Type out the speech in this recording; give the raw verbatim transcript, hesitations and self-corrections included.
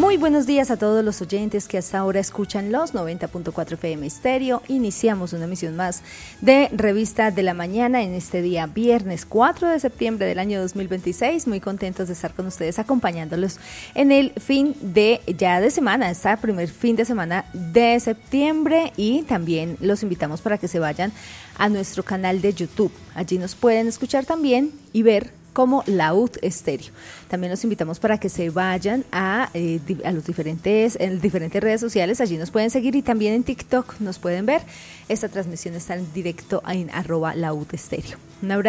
Muy buenos días a todos los oyentes que hasta ahora escuchan los noventa punto cuatro F M Estéreo. Iniciamos una emisión más de Revista de la Mañana en este día viernes cuatro de septiembre del año dos mil veintiséis. Muy contentos de estar con ustedes acompañándolos en el fin de ya de semana, este primer fin de semana de septiembre, y también los invitamos para que se vayan a nuestro canal de YouTube. Allí nos pueden escuchar también y ver como Laúd Estéreo. También los invitamos para que se vayan a, eh, a los diferentes, en diferentes redes sociales. Allí nos pueden seguir, y también en TikTok nos pueden ver. Esta transmisión está en directo en arroba Laúd Estéreo. Un abrazo.